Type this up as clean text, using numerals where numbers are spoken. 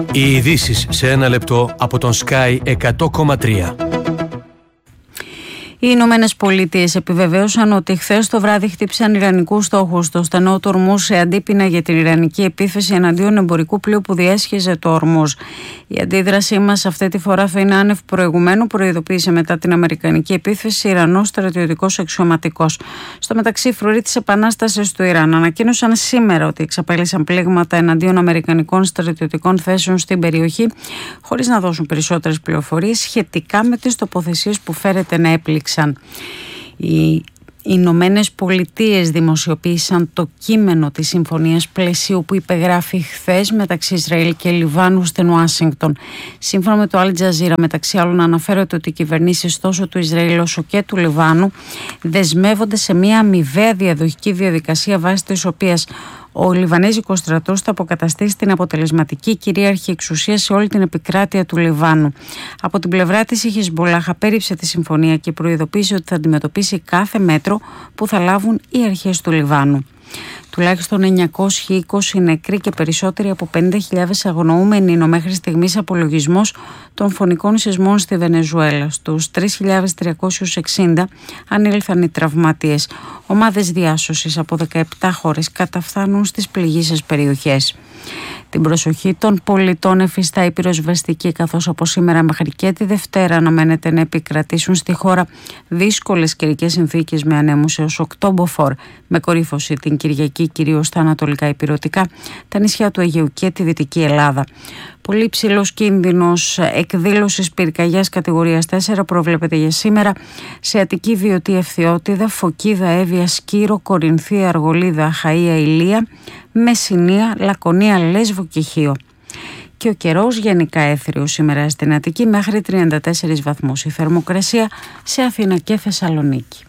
Οι ειδήσεις σε ένα λεπτό από τον Sky 100,3. Οι Ηνωμένες Πολιτείες επιβεβαίωσαν ότι χθες το βράδυ χτύπησαν ιρανικούς στόχους στο στενό του Ορμούζ σε αντίπεινα για την ιρανική επίθεση εναντίον εμπορικού πλοίου που διέσχιζε το Ορμούζ. Η αντίδρασή μας αυτή τη φορά θα είναι άνευ προηγουμένου, προειδοποίησε μετά την αμερικανική επίθεση Ιρανός στρατιωτικός αξιωματικός. Στο μεταξύ, οι φρουροί της Επανάστασης του Ιράν ανακοίνωσαν σήμερα ότι εξαπέλυσαν πλήγματα εναντίον αμερικανικών στρατιωτικών θέσεων στην περιοχή, χωρίς να δώσουν περισσότερες πληροφορίες σχετικά με τις τοποθεσίες που φέρεται να έπληξαν. Οι Ηνωμένες Πολιτείες δημοσιοποίησαν το κείμενο της συμφωνίας πλαισίου που υπεγράφει χθες μεταξύ Ισραήλ και Λιβάνου στην Ουάσιγκτον. Σύμφωνα με το Al Jazeera, μεταξύ άλλων, αναφέρεται ότι οι κυβερνήσεις τόσο του Ισραήλ όσο και του Λιβάνου δεσμεύονται σε μια αμοιβαία διαδοχική διαδικασία βάσει της οποίας ο Λιβανέζικος στρατός θα αποκαταστήσει την αποτελεσματική κυρίαρχη εξουσία σε όλη την επικράτεια του Λιβάνου. Από την πλευρά της, η Χεσμπολάχ απέρριψε τη συμφωνία και προειδοποίησε ότι θα αντιμετωπίσει κάθε μέτρο που θα λάβουν οι αρχές του Λιβάνου. Τουλάχιστον 920 νεκροί και περισσότεροι από 50.000 αγνοούμενοι είναι ο μέχρι στιγμής απολογισμός των φωνικών σεισμών στη Βενεζουέλα. Στους 3.360 ανήλθαν οι τραυματίες. Ομάδες διάσωσης από 17 χώρες καταφθάνουν στις πληγείσες περιοχές. Την προσοχή των πολιτών εφιστά η πυροσβεστική, καθώς από σήμερα μέχρι και τη Δευτέρα αναμένεται να επικρατήσουν στη χώρα δύσκολες καιρικές συνθήκες με ανέμους έως 8 μποφόρ, με κορύφωση την Κυριακή κυρίως στα ανατολικά ηπειρωτικά, τα νησιά του Αιγαίου και τη Δυτική Ελλάδα. Πολύ ψηλός κίνδυνος εκδήλωσης πυρκαγιάς κατηγορίας 4 προβλέπεται για σήμερα σε Αττική, Βιωτή, Ευθιώτιδα, Φωκίδα, Εύβοια, Σκύρο, Κορινθία, Αργολίδα, Αχαΐα, Ηλία, Μεσσηνία, Λακωνία, Λέσβο και Χίο. Και ο καιρός γενικά έθριος σήμερα στην Αττική μέχρι 34 βαθμούς η θερμοκρασία, σε Αθήνα και Θεσσαλονίκη.